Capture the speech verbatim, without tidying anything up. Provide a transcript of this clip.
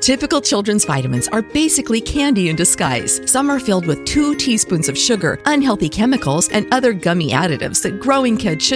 Typical children's vitamins are basically candy in disguise. Some are filled with two teaspoons of sugar, unhealthy chemicals, and other gummy additives that growing kids should